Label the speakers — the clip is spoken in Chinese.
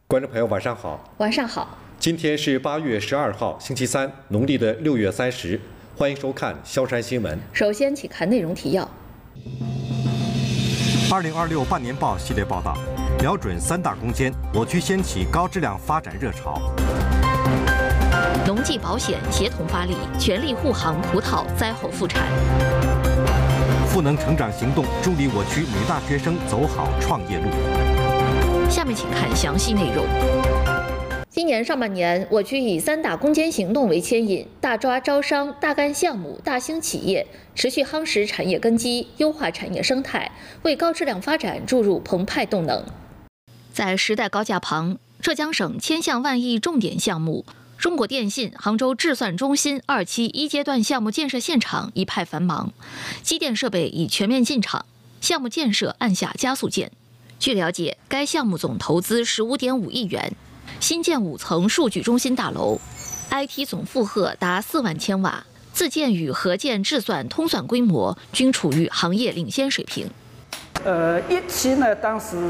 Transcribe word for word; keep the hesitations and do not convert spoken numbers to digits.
Speaker 1: 观众朋友，晚上好。
Speaker 2: 晚上好。
Speaker 1: 今天是八月十二号，星期三，农历的六月三十。欢迎收看萧山新闻。
Speaker 2: 首先，请看内容提要。
Speaker 1: 二零二六半年报系列报道，瞄准三大攻坚，我区掀起高质量发展热潮。
Speaker 2: 农技保险协同发力，全力护航葡萄灾后复产。
Speaker 1: 赋能成长行动，助力我区女大学生走好创业路。
Speaker 2: 下面请看详细内容。今年上半年，我区以三大攻坚行动为牵引，大抓招商、大干项目、大兴企业，持续夯实产业根基，优化产业生态，为高质量发展注入澎湃动能。在时代高架旁，浙江省千项万亿重点项目中国电信杭州智算中心二期一阶段项目建设现场一派繁忙，机电设备已全面进场，项目建设按下加速键。据了解，该项目总投资十五点五亿元，新建五层数据中心大楼 ，I T 总负荷达四万千瓦，自建与合建智算通算规模均处于行业领先水平。
Speaker 3: 呃，一期呢，当时